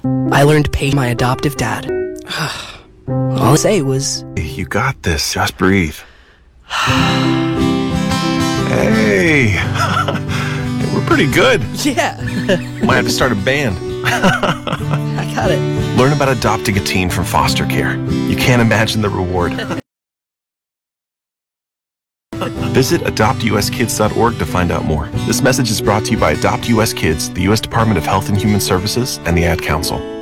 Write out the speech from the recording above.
I learned patience from my adoptive dad. All I say was... You got this. Just breathe. Hey! We're pretty good. Yeah. Might have to start a band. I got it. Learn about adopting a teen from foster care. You can't imagine the reward. Visit adoptuskids.org to find out more. This message is brought to you by Adopt US Kids, the U.S. Department of Health and Human Services, and the Ad Council.